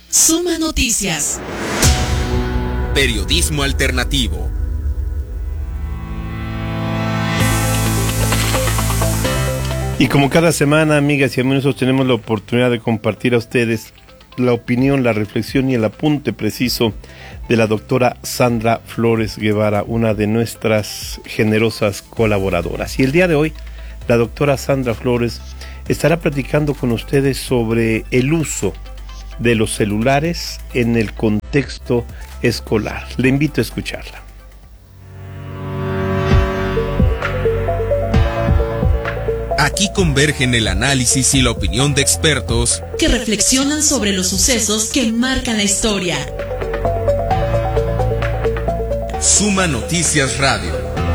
Suma Noticias. Periodismo alternativo. Y como cada semana, amigas y amigos, tenemos la oportunidad de compartir a ustedes la opinión, la reflexión y el apunte preciso de la doctora Sandra Flores Guevara, una de nuestras generosas colaboradoras. Y el día de hoy, la doctora Sandra Flores estará platicando con ustedes sobre el uso de los celulares en el contexto escolar. Le invito a escucharla. Aquí convergen el análisis y la opinión de expertos que reflexionan sobre los sucesos que marcan la historia. Suma Noticias Radio.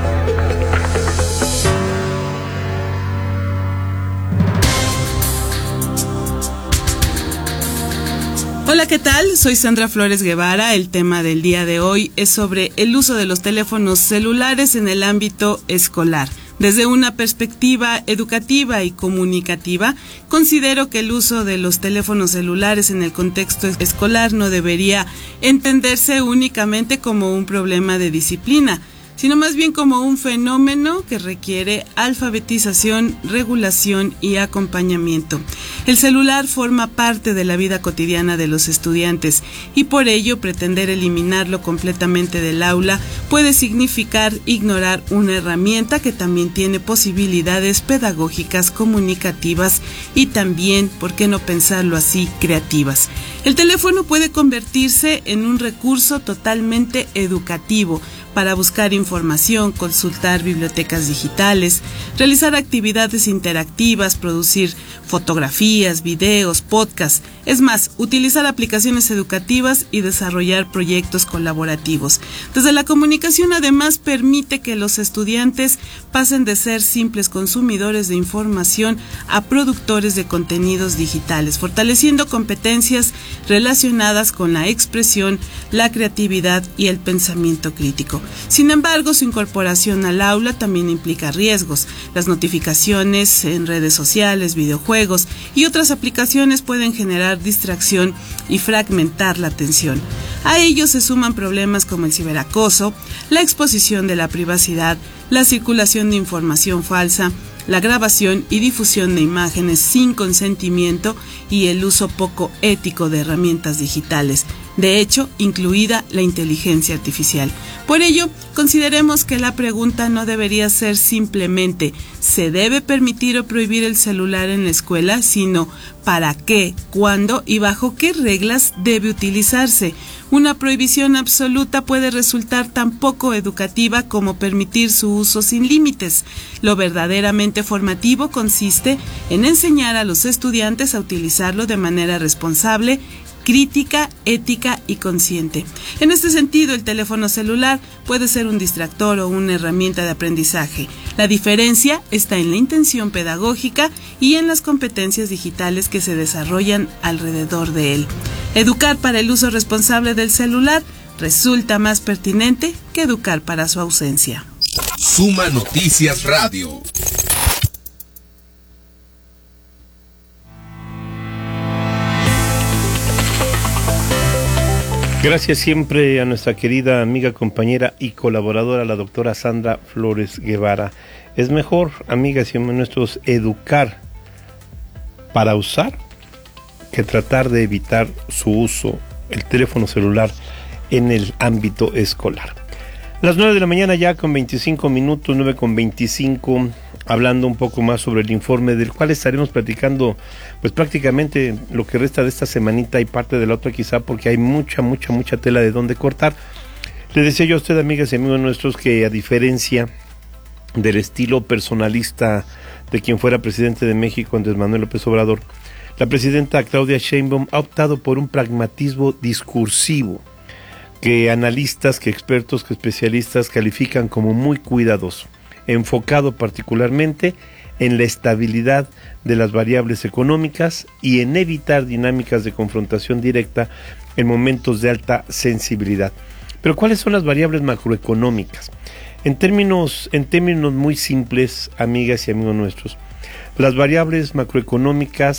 Hola, ¿qué tal? Soy Sandra Flores Guevara. El tema del día de hoy es sobre el uso de los teléfonos celulares en el ámbito escolar. Desde una perspectiva educativa y comunicativa, considero que el uso de los teléfonos celulares en el contexto escolar no debería entenderse únicamente como un problema de disciplina, sino más bien como un fenómeno que requiere alfabetización, regulación y acompañamiento. El celular forma parte de la vida cotidiana de los estudiantes y por ello pretender eliminarlo completamente del aula puede significar ignorar una herramienta que también tiene posibilidades pedagógicas, comunicativas y también, ¿por qué no pensarlo así?, creativas. El teléfono puede convertirse en un recurso totalmente educativo para buscar información, consultar bibliotecas digitales, realizar actividades interactivas, producir fotografías, videos, podcasts, es más, utilizar aplicaciones educativas y desarrollar proyectos colaborativos. Desde la comunicación, además, permite que los estudiantes pasen de ser simples consumidores de información a productores de contenidos digitales, fortaleciendo competencias relacionadas con la expresión, la creatividad y el pensamiento crítico. Sin embargo, su incorporación al aula también implica riesgos. Las notificaciones en redes sociales, videojuegos y otras aplicaciones pueden generar distracción y fragmentar la atención. A ello se suman problemas como el ciberacoso, la exposición de la privacidad, la circulación de información falsa, la grabación y difusión de imágenes sin consentimiento y el uso poco ético de herramientas digitales, de hecho, incluida la inteligencia artificial. Por ello, consideremos que la pregunta no debería ser simplemente ¿se debe permitir o prohibir el celular en la escuela?, sino ¿para qué, cuándo y bajo qué reglas debe utilizarse? Una prohibición absoluta puede resultar tan poco educativa como permitir su uso sin límites. Lo verdaderamente formativo consiste en enseñar a los estudiantes a utilizarlo de manera responsable, crítica, ética y consciente. En este sentido, el teléfono celular puede ser un distractor o una herramienta de aprendizaje. La diferencia está en la intención pedagógica y en las competencias digitales que se desarrollan alrededor de él. Educar para el uso responsable del celular resulta más pertinente que educar para su ausencia. Suma Noticias Radio. Gracias siempre a nuestra querida amiga, compañera y colaboradora, la doctora Sandra Flores Guevara. Es mejor, amigas y amigos nuestros, educar para usar que tratar de evitar su uso, el teléfono celular, en el ámbito escolar. Las 9 de la mañana ya con 25 minutos, 9:25, hablando un poco más sobre el informe del cual estaremos platicando pues prácticamente lo que resta de esta semanita y parte de la otra quizá, porque hay mucha tela de donde cortar. Le decía yo a usted, amigas y amigos nuestros, que a diferencia del estilo personalista de quien fuera presidente de México, Andrés Manuel López Obrador, la presidenta Claudia Sheinbaum ha optado por un pragmatismo discursivo que analistas, que expertos, que especialistas califican como muy cuidadoso, enfocado particularmente en la estabilidad de las variables económicas y en evitar dinámicas de confrontación directa en momentos de alta sensibilidad. Pero ¿cuáles son las variables macroeconómicas? En términos muy simples, amigas y amigos nuestros, las variables macroeconómicas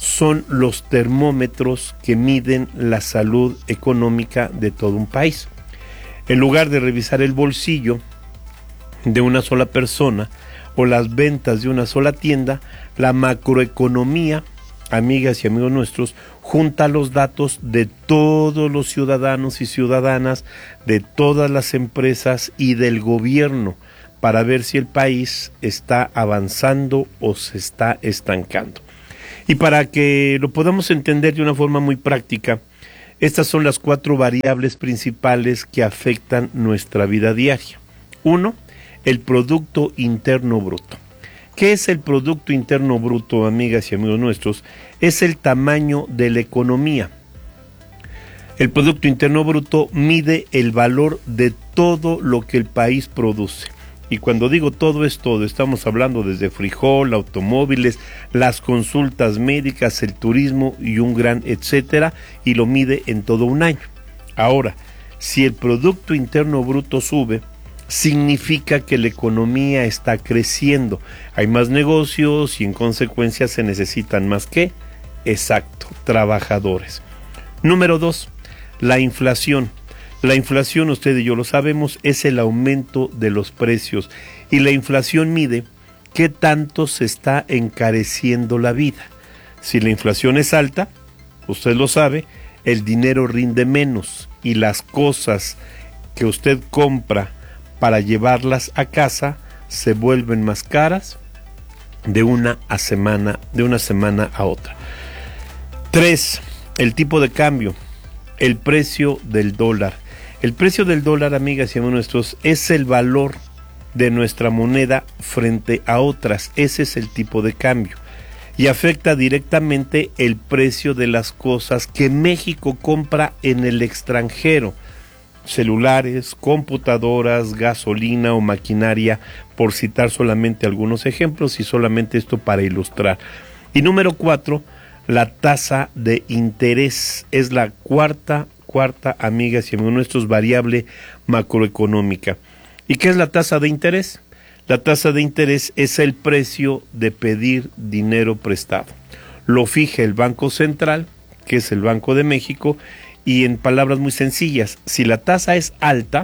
son los termómetros que miden la salud económica de todo un país. En lugar de revisar el bolsillo de una sola persona o las ventas de una sola tienda, la macroeconomía, amigas y amigos nuestros, junta los datos de todos los ciudadanos y ciudadanas, de todas las empresas y del gobierno, para ver si el país está avanzando o se está estancando. Y para que lo podamos entender de una forma muy práctica, estas son las 4 variables principales que afectan nuestra vida diaria. 1, el Producto Interno Bruto. ¿Qué es el Producto Interno Bruto, amigas y amigos nuestros? Es el tamaño de la economía. El Producto Interno Bruto mide el valor de todo lo que el país produce. Y cuando digo todo es todo, estamos hablando desde frijol, automóviles, las consultas médicas, el turismo y un gran etcétera, y lo mide en todo un año. Ahora, si el Producto Interno Bruto sube, significa que la economía está creciendo. Hay más negocios y en consecuencia se necesitan más ¿qué? Exacto, trabajadores. Número 2, la inflación. La inflación, usted y yo lo sabemos, es el aumento de los precios, y la inflación mide qué tanto se está encareciendo la vida. Si la inflación es alta, usted lo sabe, el dinero rinde menos y las cosas que usted compra para llevarlas a casa se vuelven más caras de una semana a otra. 3, el tipo de cambio, el precio del dólar. El precio del dólar, amigas y amigos nuestros, es el valor de nuestra moneda frente a otras. Ese es el tipo de cambio. Y afecta directamente el precio de las cosas que México compra en el extranjero. Celulares, computadoras, gasolina o maquinaria, por citar solamente algunos ejemplos, y solamente esto para ilustrar. Y número 4, la tasa de interés. Es la cuarta, amigas y amigos nuestros, variable macroeconómica. ¿Y qué es la tasa de interés? La tasa de interés es el precio de pedir dinero prestado. Lo fija el Banco Central, que es el Banco de México, y en palabras muy sencillas, si la tasa es alta,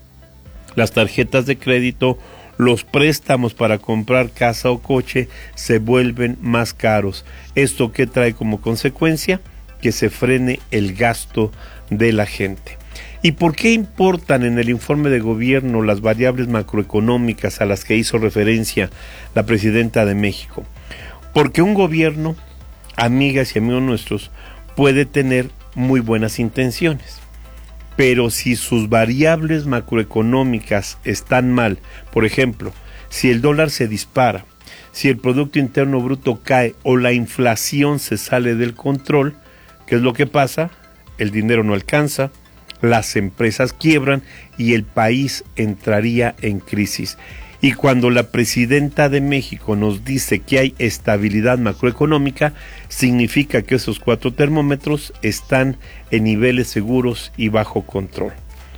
las tarjetas de crédito, los préstamos para comprar casa o coche se vuelven más caros. ¿Esto qué trae como consecuencia? Que se frene el gasto de la gente. ¿Y por qué importan en el informe de gobierno las variables macroeconómicas a las que hizo referencia la presidenta de México? Porque un gobierno, amigas y amigos nuestros, puede tener muy buenas intenciones, pero si sus variables macroeconómicas están mal, por ejemplo, si el dólar se dispara, si el Producto Interno Bruto cae o la inflación se sale del control, ¿qué es lo que pasa? El dinero no alcanza, las empresas quiebran y el país entraría en crisis. Y cuando la presidenta de México nos dice que hay estabilidad macroeconómica, significa que esos 4 termómetros están en niveles seguros y bajo control.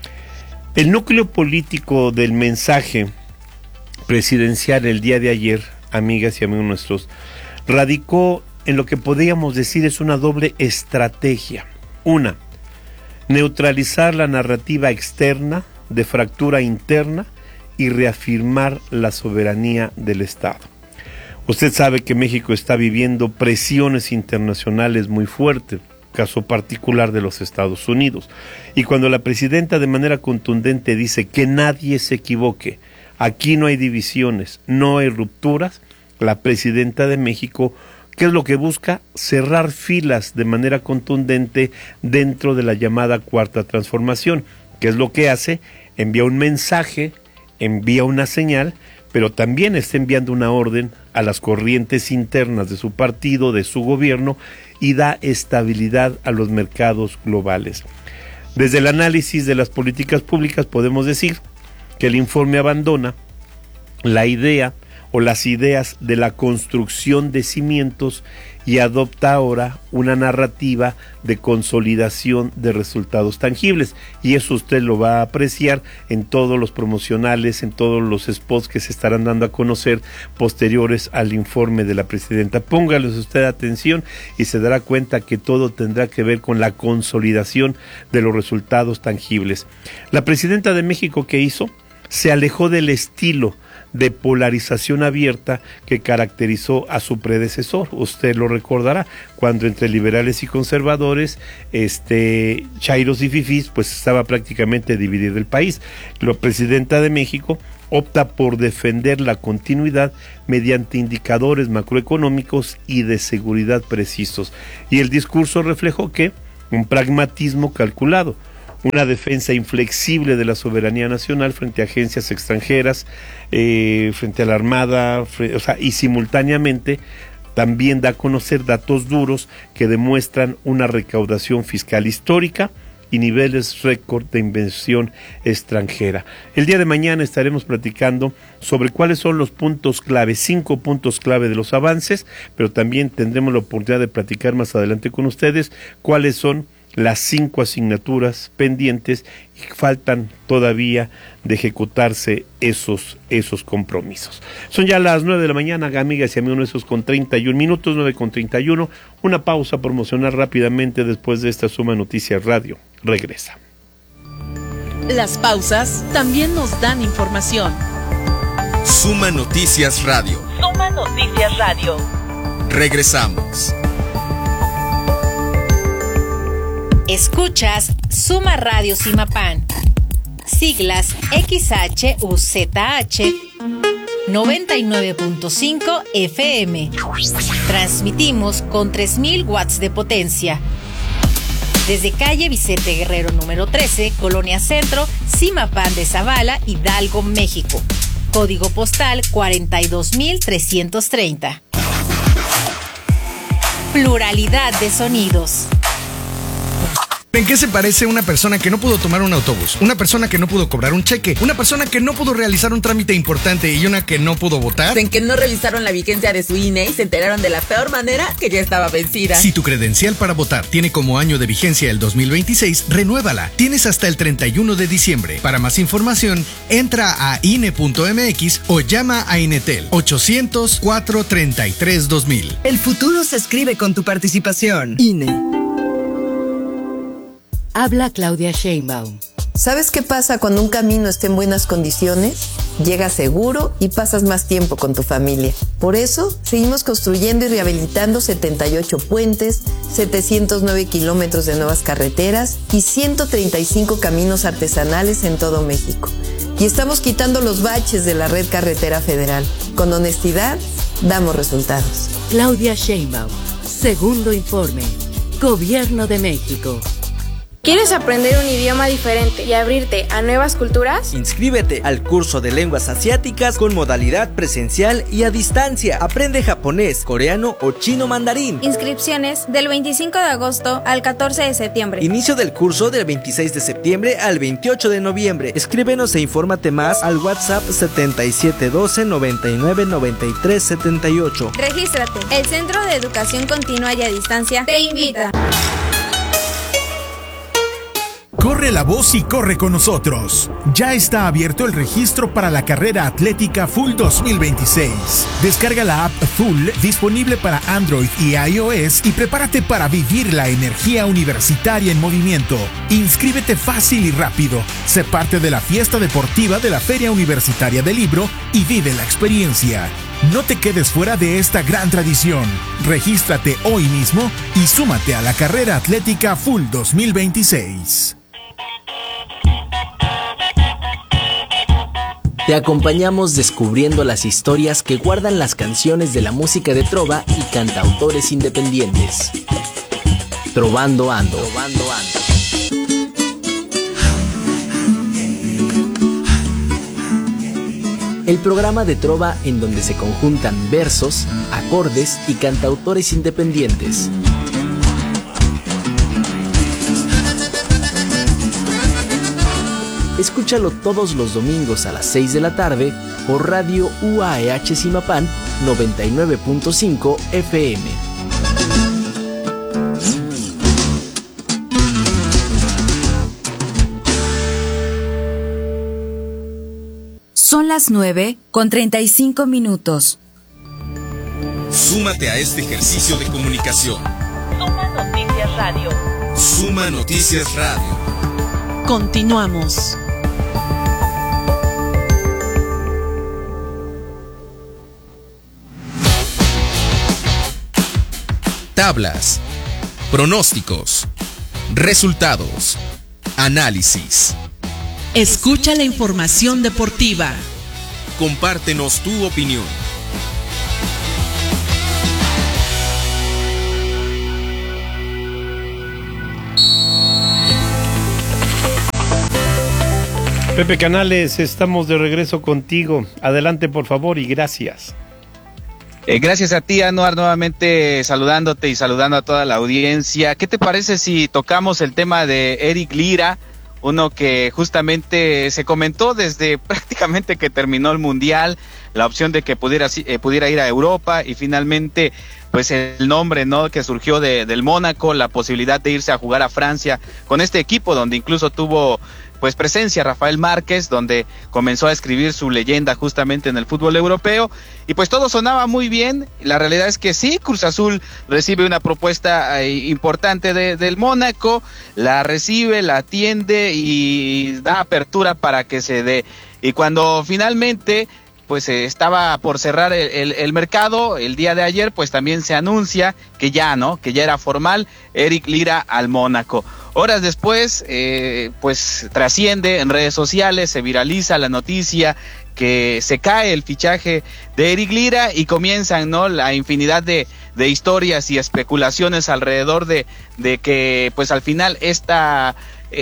El núcleo político del mensaje presidencial el día de ayer, amigas y amigos nuestros, radicó en lo que podríamos decir es una doble estrategia. Una, neutralizar la narrativa externa de fractura interna y reafirmar la soberanía del Estado. Usted sabe que México está viviendo presiones internacionales muy fuertes, caso particular de los Estados Unidos. Y cuando la presidenta de manera contundente dice que nadie se equivoque, aquí no hay divisiones, no hay rupturas, la presidenta de México, ¿qué es lo que busca? Cerrar filas de manera contundente dentro de la llamada Cuarta Transformación. ¿Qué es lo que hace? Envía un mensaje, envía una señal, pero también está enviando una orden a las corrientes internas de su partido, de su gobierno, y da estabilidad a los mercados globales. Desde el análisis de las políticas públicas podemos decir que el informe abandona la idea o las ideas de la construcción de cimientos y adopta ahora una narrativa de consolidación de resultados tangibles, y eso usted lo va a apreciar en todos los promocionales, en todos los spots que se estarán dando a conocer posteriores al informe de la presidenta. Póngale usted atención y se dará cuenta que todo tendrá que ver con la consolidación de los resultados tangibles. La presidenta de México, ¿qué hizo? Se alejó del estilo de polarización abierta que caracterizó a su predecesor. Usted lo recordará, cuando entre liberales y conservadores, chairos y fifís, pues estaba prácticamente dividido el país. La presidenta de México opta por defender la continuidad mediante indicadores macroeconómicos y de seguridad precisos. Y el discurso reflejó que un pragmatismo calculado, una defensa inflexible de la soberanía nacional frente a agencias extranjeras, frente a la Armada, y simultáneamente también da a conocer datos duros que demuestran una recaudación fiscal histórica y niveles récord de inversión extranjera. El día de mañana estaremos platicando sobre cuáles son los puntos clave, 5 puntos clave de los avances, pero también tendremos la oportunidad de platicar más adelante con ustedes cuáles son las 5 asignaturas pendientes y faltan todavía de ejecutarse esos compromisos. Son ya las 9 de la mañana, amigas y amigos nuestros, con 31 minutos, 9:31. Una pausa promocional rápidamente después de esta Suma Noticias Radio. Regresa. Las pausas también nos dan información. Suma Noticias Radio. Suma Noticias Radio. Regresamos. Escuchas Suma Radio Simapán, siglas XHUZH 99.5 FM. Transmitimos con 3000 watts de potencia. Desde calle Vicente Guerrero número 13, Colonia Centro, Simapán de Zavala, Hidalgo, México. Código postal 42330. Pluralidad de sonidos. ¿En qué se parece una persona que no pudo tomar un autobús? Una persona que no pudo cobrar un cheque, una persona que no pudo realizar un trámite importante y una que no pudo votar. En que no revisaron la vigencia de su INE y se enteraron de la peor manera que ya estaba vencida. Si tu credencial para votar tiene como año de vigencia el 2026, renuévala. Tienes hasta el 31 de diciembre. Para más información, entra a INE.mx o llama a Inetel 800-433-2000. El futuro se escribe con tu participación. INE. Habla Claudia Sheinbaum. ¿Sabes qué pasa cuando un camino está en buenas condiciones? Llegas seguro y pasas más tiempo con tu familia. Por eso, seguimos construyendo y rehabilitando 78 puentes, 709 kilómetros de nuevas carreteras y 135 caminos artesanales en todo México. Y estamos quitando los baches de la red carretera federal. Con honestidad, damos resultados. Claudia Sheinbaum. Segundo informe. Gobierno de México. ¿Quieres aprender un idioma diferente y abrirte a nuevas culturas? Inscríbete al curso de lenguas asiáticas con modalidad presencial y a distancia. Aprende japonés, coreano o chino mandarín. Inscripciones del 25 de agosto al 14 de septiembre. Inicio del curso del 26 de septiembre al 28 de noviembre. Escríbenos e infórmate más al WhatsApp 7712 99 93 78. Regístrate. El Centro de Educación Continua y a Distancia te invita. Corre la voz y corre con nosotros. Ya está abierto el registro para la carrera atlética Full 2026. Descarga la app Full, disponible para Android y iOS, y prepárate para vivir la energía universitaria en movimiento. Inscríbete fácil y rápido. Sé parte de la fiesta deportiva de la Feria Universitaria del Libro y vive la experiencia. No te quedes fuera de esta gran tradición. Regístrate hoy mismo y súmate a la carrera atlética Full 2026. Te acompañamos descubriendo las historias que guardan las canciones de la música de trova y cantautores independientes. Trovando Ando. El programa de trova en donde se conjuntan versos, acordes y cantautores independientes. Escúchalo todos los domingos a las 6 de la tarde por Radio UAEH Zimapán 99.5 FM. Son las 9:35. Súmate a este ejercicio de comunicación. Suma Noticias Radio. Suma Noticias Radio. Continuamos. Tablas, pronósticos, resultados, análisis. Escucha la información deportiva. Compártenos tu opinión. Pepe Canales, estamos de regreso contigo. Adelante, por favor, y gracias. Gracias a ti, Anuar, nuevamente saludándote y saludando a toda la audiencia. ¿Qué te parece si tocamos el tema de Eric Lira? Uno que justamente se comentó desde prácticamente que terminó el Mundial, la opción de que pudiera ir a Europa, y finalmente pues el nombre, ¿no?, que surgió del Mónaco, la posibilidad de irse a jugar a Francia con este equipo donde incluso tuvo pues presencia Rafael Márquez, donde comenzó a escribir su leyenda justamente en el fútbol europeo, y pues todo sonaba muy bien. La realidad es que sí, Cruz Azul recibe una propuesta importante del Mónaco, la recibe, la atiende y da apertura para que se dé, y cuando finalmente pues estaba por cerrar el mercado el día de ayer, pues también se anuncia que ya era formal Eric Lira al Mónaco. Horas después, pues trasciende en redes sociales, se viraliza la noticia que se cae el fichaje de Eric Lira y comienzan, ¿no?, la infinidad de historias y especulaciones alrededor de que pues al final esta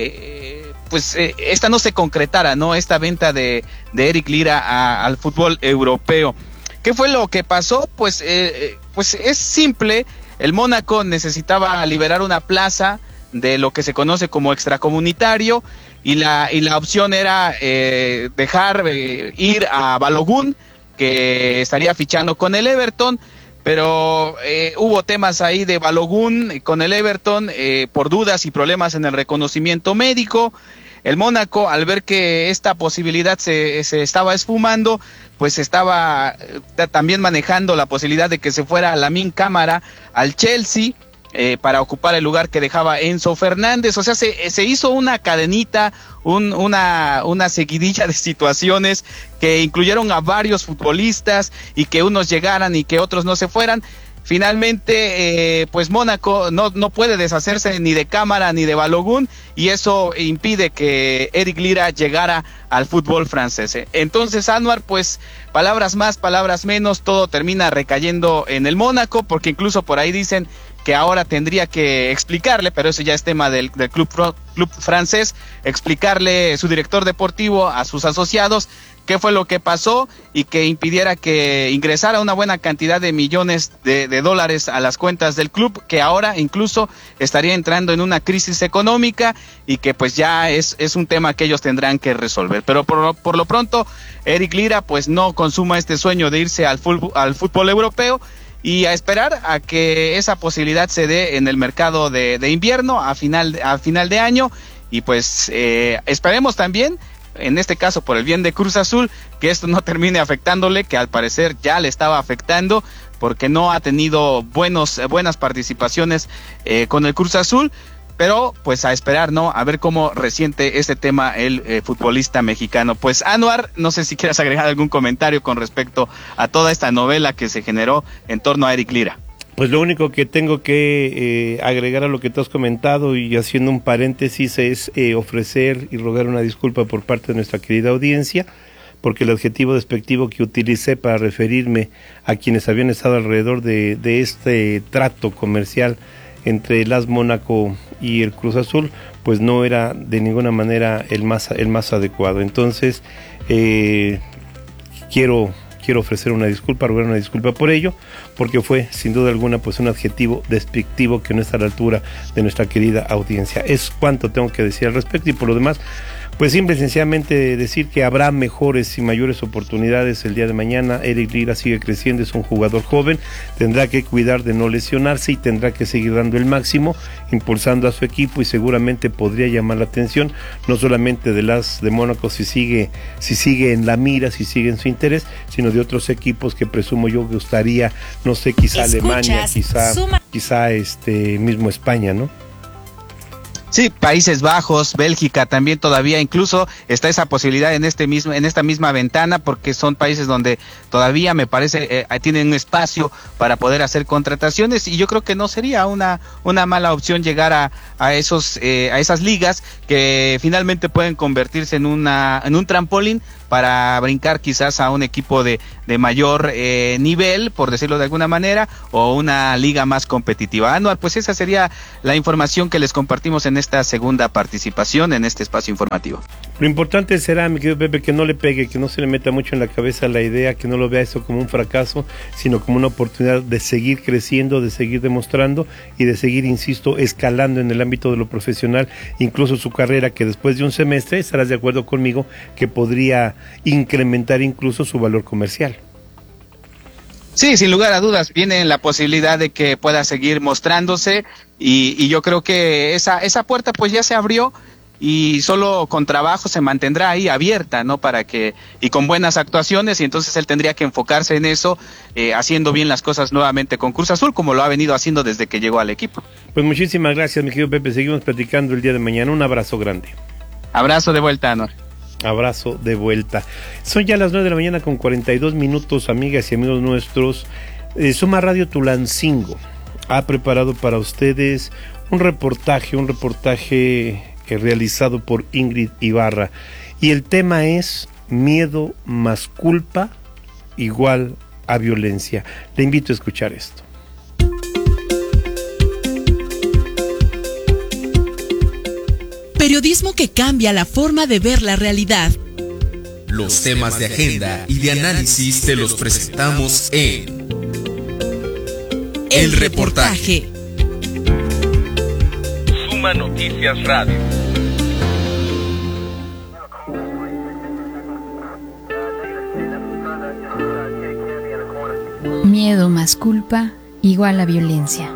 no se concretara, ¿no?, esta venta de Eric Lira al fútbol europeo. ¿Qué fue lo que pasó? Pues es simple. El Mónaco necesitaba liberar una plaza de lo que se conoce como extracomunitario, y la opción era dejar ir a Balogun, que estaría fichando con el Everton, pero hubo temas ahí de Balogun con el Everton por dudas y problemas en el reconocimiento médico. El Mónaco, al ver que esta posibilidad se estaba esfumando, pues estaba también manejando la posibilidad de que se fuera Lamine Camara al Chelsea para ocupar el lugar que dejaba Enzo Fernández. O sea, se hizo una cadenita, una seguidilla de situaciones que incluyeron a varios futbolistas, y que unos llegaran y que otros no se fueran. Finalmente, pues Mónaco no puede deshacerse ni de Cámara ni de Balogun, y eso impide que Eric Lira llegara al fútbol francés. Entonces, Anuar, pues palabras más, palabras menos, todo termina recayendo en el Mónaco, porque incluso por ahí dicen que ahora tendría que explicarle, pero eso ya es tema del club francés, explicarle su director deportivo a sus asociados qué fue lo que pasó y que impidiera que ingresara una buena cantidad de millones de dólares a las cuentas del club, que ahora incluso estaría entrando en una crisis económica, y que pues ya es un tema que ellos tendrán que resolver. Pero por lo pronto, Eric Lira pues no consuma este sueño de irse al fútbol europeo, y a esperar a que esa posibilidad se dé en el mercado de invierno a final de año, y pues esperemos también, en este caso por el bien de Cruz Azul, que esto no termine afectándole, que al parecer ya le estaba afectando, porque no ha tenido buenas participaciones con el Cruz Azul. Pero pues a esperar, ¿no?, a ver cómo resiente este tema el futbolista mexicano. Pues Anuar, no sé si quieras agregar algún comentario con respecto a toda esta novela que se generó en torno a Eric Lira. Pues lo único que tengo que agregar a lo que tú has comentado, y haciendo un paréntesis, es ofrecer y rogar una disculpa por parte de nuestra querida audiencia, porque el adjetivo despectivo que utilicé para referirme a quienes habían estado alrededor de este trato comercial entre el AS Mónaco y el Cruz Azul, pues no era de ninguna manera el más adecuado. Entonces quiero ofrecer una disculpa, rogar una disculpa por ello, porque fue sin duda alguna pues un adjetivo despectivo que no está a la altura de nuestra querida audiencia. Es cuanto tengo que decir al respecto, y por lo demás Pues simple y sencillamente decir que habrá mejores y mayores oportunidades el día de mañana. Eric Lira sigue creciendo, es un jugador joven, tendrá que cuidar de no lesionarse y tendrá que seguir dando el máximo, impulsando a su equipo, y seguramente podría llamar la atención no solamente de las de Mónaco si sigue en la mira, si sigue en su interés, sino de otros equipos que presumo yo gustaría, no sé, quizá Alemania, quizá mismo España, ¿no? Sí, Países Bajos, Bélgica también todavía, incluso está esa posibilidad en esta misma ventana, porque son países donde todavía me parece tienen un espacio para poder hacer contrataciones, y yo creo que no sería una mala opción llegar a esas ligas que finalmente pueden convertirse en un trampolín para brincar quizás a un equipo de mayor nivel, por decirlo de alguna manera, o una liga más competitiva. Anuar, pues esa sería la información que les compartimos en esta segunda participación en este espacio informativo. Lo importante será, mi querido Pepe, que no le pegue, que no se le meta mucho en la cabeza la idea, que no lo vea eso como un fracaso, sino como una oportunidad de seguir creciendo, de seguir demostrando y de seguir, insisto, escalando en el ámbito de lo profesional, incluso su carrera, que después de un semestre, estarás de acuerdo conmigo, que podría incrementar incluso su valor comercial. Sí, sin lugar a dudas, viene la posibilidad de que pueda seguir mostrándose, y yo creo que esa puerta pues ya se abrió, y solo con trabajo se mantendrá ahí abierta, ¿no? Y con buenas actuaciones, y entonces él tendría que enfocarse en eso, haciendo bien las cosas nuevamente con Cruz Azul, como lo ha venido haciendo desde que llegó al equipo. Pues muchísimas gracias, mi querido Pepe, seguimos platicando el día de mañana, un abrazo grande. Abrazo de vuelta, Anuar. Abrazo de vuelta. Son ya las 9 de la mañana con 42 minutos, amigas y amigos nuestros. Suma Radio Tulancingo ha preparado para ustedes un reportaje realizado por Ingrid Ibarra, y el tema es miedo más culpa igual a violencia. Le invito a escuchar esto. Periodismo que cambia la forma de ver la realidad. Los temas de agenda y de análisis te los presentamos en El Reportaje. Suma Noticias Radio. Miedo más culpa igual a violencia.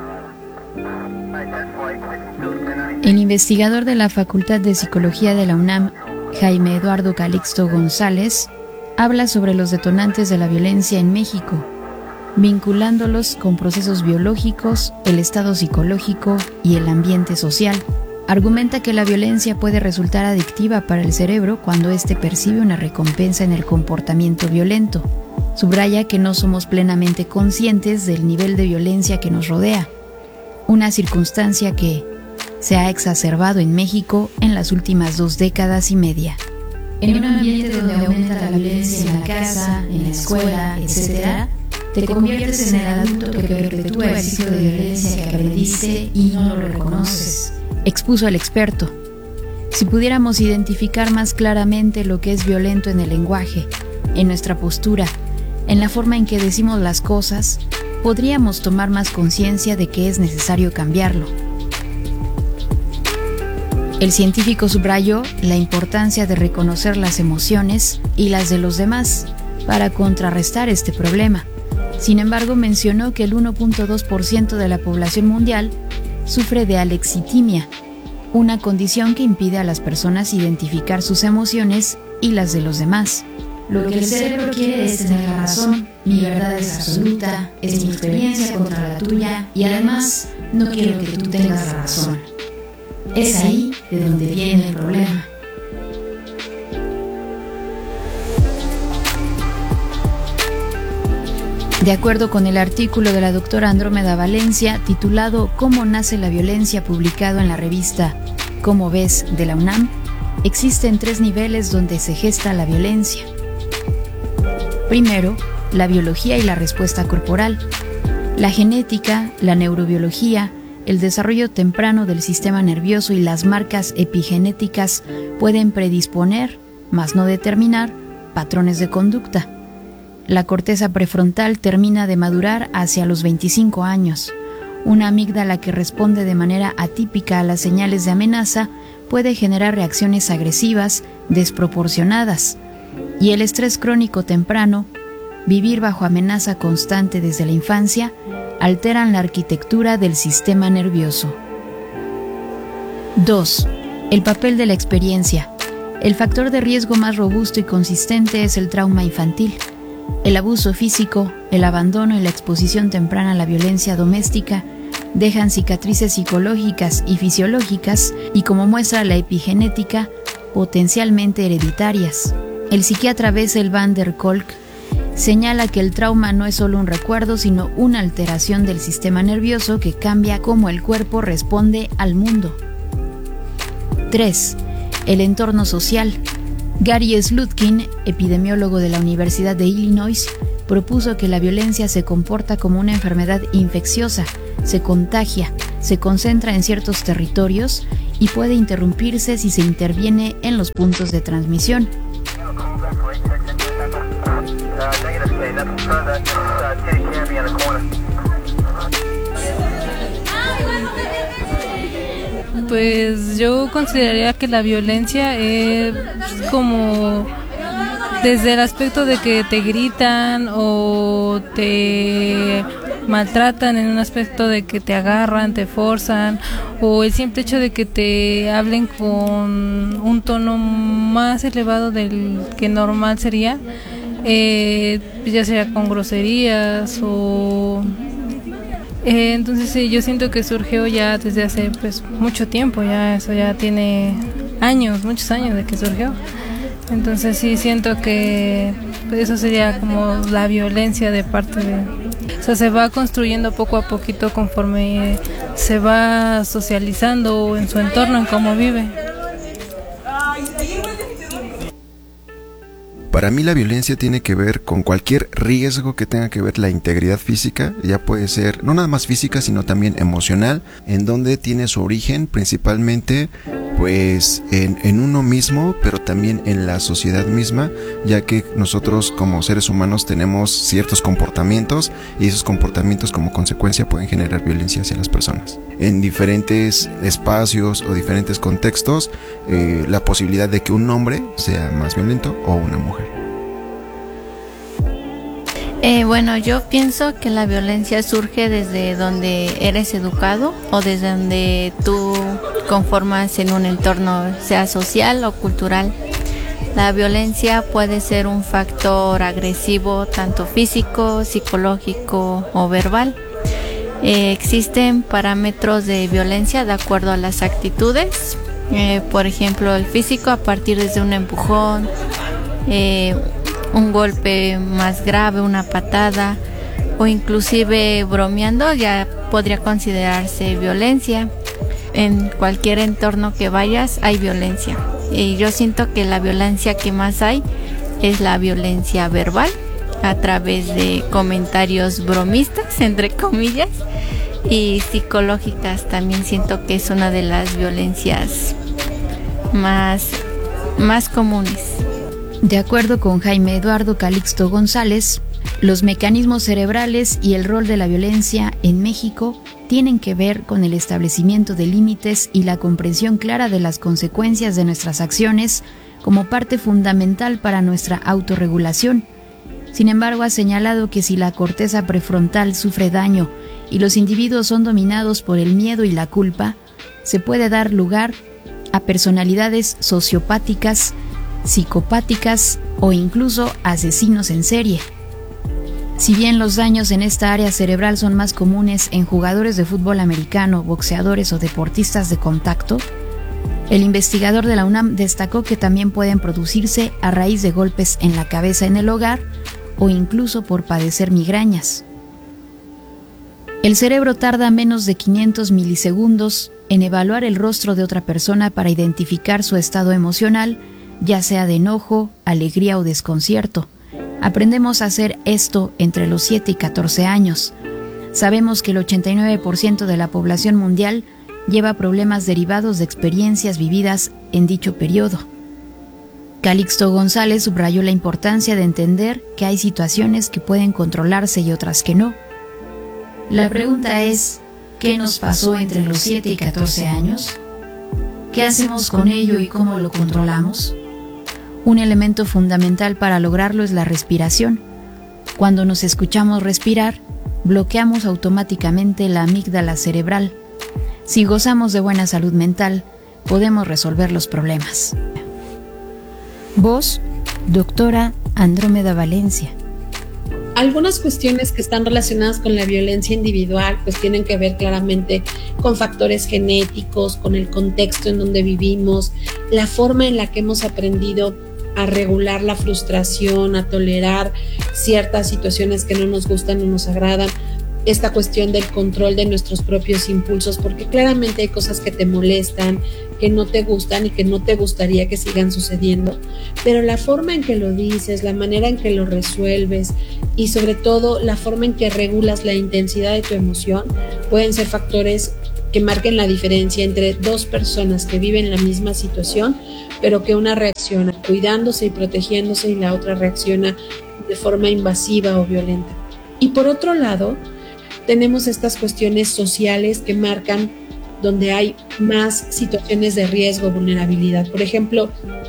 El investigador de la Facultad de Psicología de la UNAM, Jaime Eduardo Calixto González, habla sobre los detonantes de la violencia en México, vinculándolos con procesos biológicos, el estado psicológico y el ambiente social. Argumenta que la violencia puede resultar adictiva para el cerebro cuando éste percibe una recompensa en el comportamiento violento. Subraya que no somos plenamente conscientes del nivel de violencia que nos rodea, una circunstancia que se ha exacerbado en México en las últimas 2 décadas y media. En un ambiente donde aumenta la violencia en la casa, en la escuela, etc., te conviertes en el adulto que perpetúa el ciclo de violencia que aprendiste y no lo reconoces, expuso el experto. Si pudiéramos identificar más claramente lo que es violento en el lenguaje, en nuestra postura, en la forma en que decimos las cosas, podríamos tomar más conciencia de que es necesario cambiarlo. El científico subrayó la importancia de reconocer las emociones y las de los demás para contrarrestar este problema. Sin embargo, mencionó que el 1.2% de la población mundial sufre de alexitimia, una condición que impide a las personas identificar sus emociones y las de los demás. Lo que el cerebro quiere es tener la razón, mi verdad es absoluta, es mi experiencia contra la tuya y además no quiero que tú tengas la razón. Es ahí de donde viene el problema. De acuerdo con el artículo de la doctora Andrómeda Valencia, titulado ¿Cómo nace la violencia?, publicado en la revista ¿Cómo ves?, de la UNAM, existen 3 niveles donde se gesta la violencia. Primero, la biología y la respuesta corporal. La genética, la neurobiología, el desarrollo temprano del sistema nervioso y las marcas epigenéticas pueden predisponer, mas no determinar, patrones de conducta. La corteza prefrontal termina de madurar hacia los 25 años. Una amígdala que responde de manera atípica a las señales de amenaza puede generar reacciones agresivas desproporcionadas. Y el estrés crónico temprano, vivir bajo amenaza constante desde la infancia, alteran la arquitectura del sistema nervioso. 2. El papel de la experiencia. El factor de riesgo más robusto y consistente es el trauma infantil. El abuso físico, el abandono y la exposición temprana a la violencia doméstica dejan cicatrices psicológicas y fisiológicas y, como muestra la epigenética, potencialmente hereditarias. El psiquiatra Bessel van der Kolk señala que el trauma no es solo un recuerdo, sino una alteración del sistema nervioso que cambia cómo el cuerpo responde al mundo. 3. El entorno social. Gary Slutkin, epidemiólogo de la Universidad de Illinois, propuso que la violencia se comporta como una enfermedad infecciosa, se contagia, se concentra en ciertos territorios y puede interrumpirse si se interviene en los puntos de transmisión. Pues yo consideraría que la violencia es como desde el aspecto de que te gritan o te maltratan, en un aspecto de que te agarran, te forzan, o el simple hecho de que te hablen con un tono más elevado del que normal sería, ya sea con groserías o... entonces sí, yo siento que surgió ya desde hace pues mucho tiempo, ya eso ya tiene años, muchos años de que surgió. Entonces sí siento que pues, eso sería como la violencia de parte de... O sea, se va construyendo poco a poquito conforme se va socializando en su entorno, en cómo vive. Para mí la violencia tiene que ver con cualquier riesgo que tenga que ver la integridad física, ya puede ser no nada más física sino también emocional, en donde tiene su origen principalmente pues en uno mismo, pero también en la sociedad misma, ya que nosotros como seres humanos tenemos ciertos comportamientos y esos comportamientos como consecuencia pueden generar violencia hacia las personas. En diferentes espacios o diferentes contextos, la posibilidad de que un hombre sea más violento o una mujer. Bueno, yo pienso que la violencia surge desde donde eres educado o desde donde tú conformas en un entorno, sea social o cultural. La violencia puede ser un factor agresivo, tanto físico, psicológico o verbal. Existen parámetros de violencia de acuerdo a las actitudes. Por ejemplo, el físico a partir de un empujón, un golpe más grave, una patada o inclusive bromeando ya podría considerarse violencia. En cualquier entorno que vayas hay violencia y yo siento que la violencia que más hay es la violencia verbal a través de comentarios bromistas, entre comillas, y psicológicas. También siento que es una de las violencias más comunes. De acuerdo con Jaime Eduardo Calixto González, los mecanismos cerebrales y el rol de la violencia en México tienen que ver con el establecimiento de límites y la comprensión clara de las consecuencias de nuestras acciones como parte fundamental para nuestra autorregulación. Sin embargo, ha señalado que si la corteza prefrontal sufre daño y los individuos son dominados por el miedo y la culpa, se puede dar lugar a personalidades sociopáticas, psicopáticas o incluso asesinos en serie. Si bien los daños en esta área cerebral son más comunes en jugadores de fútbol americano, boxeadores o deportistas de contacto, el investigador de la UNAM destacó que también pueden producirse a raíz de golpes en la cabeza en el hogar o incluso por padecer migrañas. El cerebro tarda menos de 500 milisegundos en evaluar el rostro de otra persona para identificar su estado emocional, ya sea de enojo, alegría o desconcierto. Aprendemos a hacer esto entre los 7 y 14 años. Sabemos que el 89% de la población mundial lleva problemas derivados de experiencias vividas en dicho periodo. Calixto González subrayó la importancia de entender que hay situaciones que pueden controlarse y otras que no. La pregunta es, ¿Qué nos pasó entre los 7 y 14 años? ¿Qué hacemos con ello y cómo lo controlamos? Un elemento fundamental para lograrlo es la respiración. Cuando nos escuchamos respirar, bloqueamos automáticamente la amígdala cerebral. Si gozamos de buena salud mental, podemos resolver los problemas. Voz, doctora Andrómeda Valencia. Algunas cuestiones que están relacionadas con la violencia individual pues tienen que ver claramente con factores genéticos, con el contexto en donde vivimos, la forma en la que hemos aprendido a regular la frustración, a tolerar ciertas situaciones que no nos gustan o nos agradan, esta cuestión del control de nuestros propios impulsos, porque claramente hay cosas que te molestan, que no te gustan y que no te gustaría que sigan sucediendo, pero la forma en que lo dices, la manera en que lo resuelves y sobre todo la forma en que regulas la intensidad de tu emoción pueden ser factores que marquen la diferencia entre dos personas que viven la misma situación, pero que una reacciona cuidándose y protegiéndose y la otra reacciona de forma invasiva o violenta. Y por otro lado, tenemos estas cuestiones sociales que marcan donde hay más situaciones de riesgo, vulnerabilidad. Por ejemplo,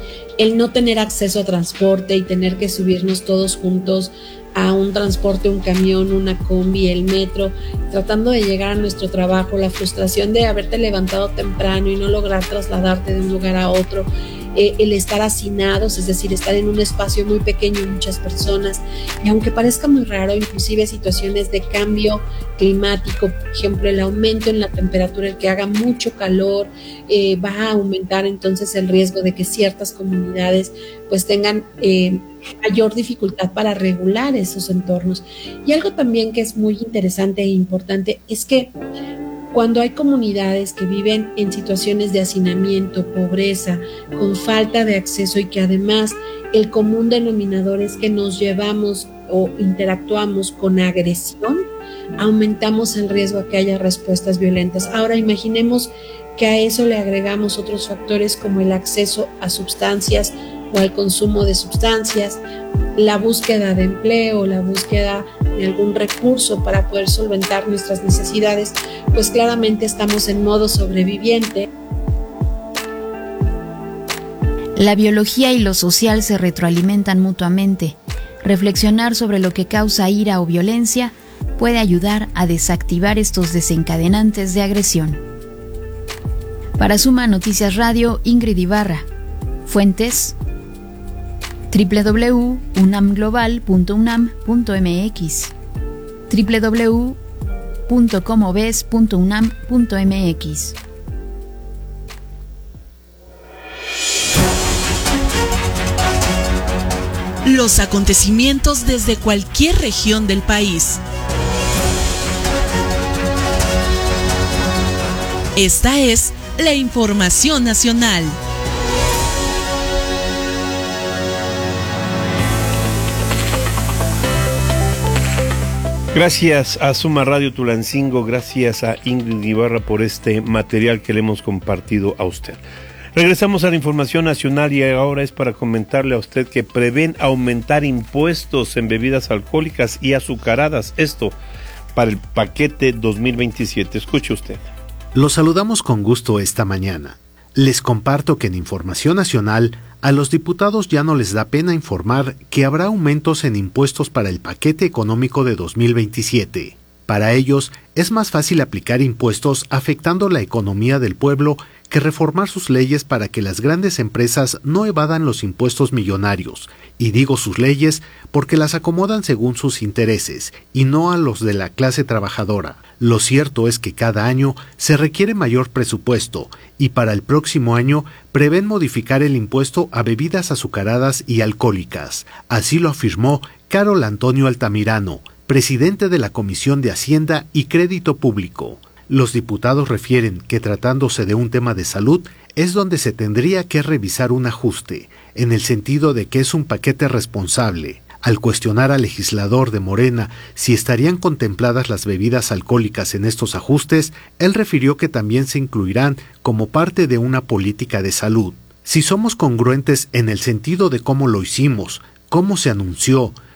el no tener acceso a transporte y tener que subirnos todos juntos a un transporte, un camión, una combi, el metro, tratando de llegar a nuestro trabajo, la frustración de haberte levantado temprano y no lograr trasladarte de un lugar a otro, el estar hacinados, es decir, estar en un espacio muy pequeño y muchas personas, y aunque parezca muy raro, inclusive situaciones de cambio climático, por ejemplo, el aumento en la temperatura, el que haga mucho calor, va a aumentar entonces el riesgo de que ciertas comunidades pues tengan mayor dificultad para regular esos entornos. Y algo también que es muy interesante e importante es que cuando hay comunidades que viven en situaciones de hacinamiento, pobreza, con falta de acceso y que además el común denominador es que nos llevamos o interactuamos con agresión, aumentamos el riesgo a que haya respuestas violentas. Ahora imaginemos que a eso le agregamos otros factores como el acceso a sustancias o al consumo de sustancias, la búsqueda de empleo, la búsqueda de algún recurso para poder solventar nuestras necesidades, pues claramente estamos en modo sobreviviente. La biología y lo social se retroalimentan mutuamente. Reflexionar sobre lo que causa ira o violencia puede ayudar a desactivar estos desencadenantes de agresión. Para Suma Noticias Radio, Ingrid Ibarra. Fuentes: www.unamglobal.unam.mx, www.comoves.unam.mx. Los acontecimientos desde cualquier región del país. Esta es la información nacional. Gracias a Suma Radio Tulancingo, gracias a Ingrid Ibarra por este material que le hemos compartido a usted. Regresamos a la información nacional y ahora es para comentarle a usted que prevén aumentar impuestos en bebidas alcohólicas y azucaradas. Esto para el paquete 2027. Escuche usted. Los saludamos con gusto esta mañana. Les comparto que en Información Nacional a los diputados ya no les da pena informar que habrá aumentos en impuestos para el paquete económico de 2027. Para ellos es más fácil aplicar impuestos afectando la economía del pueblo que reformar sus leyes para que las grandes empresas no evadan los impuestos millonarios. Y digo sus leyes porque las acomodan según sus intereses y no a los de la clase trabajadora. Lo cierto es que cada año se requiere mayor presupuesto y para el próximo año prevén modificar el impuesto a bebidas azucaradas y alcohólicas. Así lo afirmó Carol Antonio Altamirano, presidente de la Comisión de Hacienda y Crédito Público. Los diputados refieren que tratándose de un tema de salud es donde se tendría que revisar un ajuste, en el sentido de que es un paquete responsable. Al cuestionar al legislador de Morena si estarían contempladas las bebidas alcohólicas en estos ajustes, él refirió que también se incluirán como parte de una política de salud. Si somos congruentes en el sentido de cómo lo hicimos, cómo se anunció,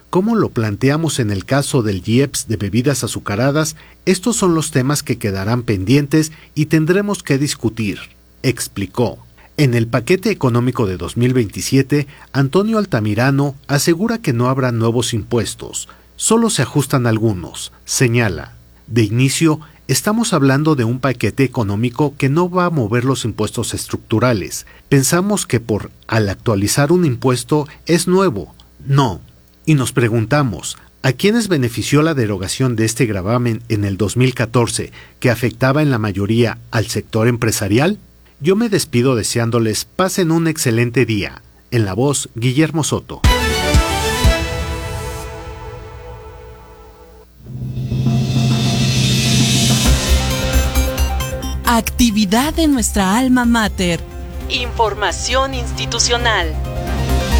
como lo planteamos en el caso del IEPS de bebidas azucaradas, estos son los temas que quedarán pendientes y tendremos que discutir, explicó. En el paquete económico de 2027, Antonio Altamirano asegura que no habrá nuevos impuestos, solo se ajustan algunos, señala. De inicio, estamos hablando de un paquete económico que no va a mover los impuestos estructurales. Pensamos que al actualizar un impuesto es nuevo. No. Y nos preguntamos, ¿a quiénes benefició la derogación de este gravamen en el 2014 que afectaba en la mayoría al sector empresarial? Yo me despido deseándoles pasen un excelente día. En la voz, Guillermo Soto. Actividad de nuestra alma mater. Información institucional.